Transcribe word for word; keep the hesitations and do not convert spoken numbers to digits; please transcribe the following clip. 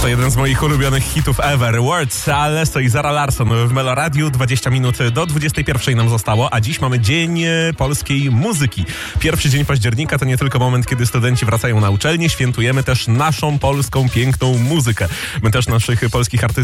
To jeden z moich ulubionych hitów ever. Words, Alesso i Zara Larsson w Meloradiu. dwadzieścia minut do dwudziestej pierwszej nam zostało, a dziś mamy Dzień Polskiej Muzyki. Pierwszy dzień października to nie tylko moment, kiedy studenci wracają na uczelnię, świętujemy też naszą polską piękną muzykę. My też naszych polskich artystów